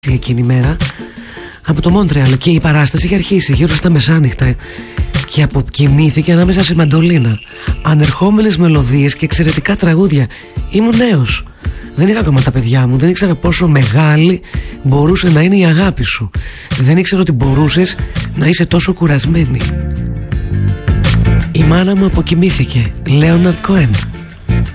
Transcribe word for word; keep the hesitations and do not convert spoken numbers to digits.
εκείνη η μέρα από το Μόντρεαλ και η παράσταση είχε αρχίσει γύρω στα μεσάνυχτα και αποκοιμήθηκε ανάμεσα σε μαντολίνα, ανερχόμενες μελωδίες και εξαιρετικά τραγούδια. Ήμουν νέος, δεν είχα ακόμα τα παιδιά μου, δεν ήξερα πόσο μεγάλη μπορούσε να είναι η αγάπη σου, δεν ήξερα ότι μπορούσες να είσαι τόσο κουρασμένη. Η μάνα μου αποκοιμήθηκε. Λέοναρντ Κοέν.